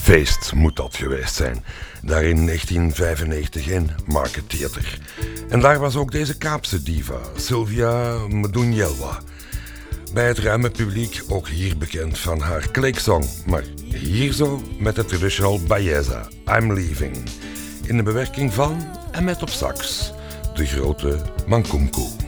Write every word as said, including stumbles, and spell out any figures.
feest moet dat geweest zijn. Daar in negentien vijfennegentig in Market Theatre. En daar was ook deze Kaapse diva, Sylvia Mdounyelwa. Bij het ruime publiek ook hier bekend van haar clicksong. Maar hier zo met het traditional Bayeza, I'm Leaving. In de bewerking van en met op sax de grote Mankumku.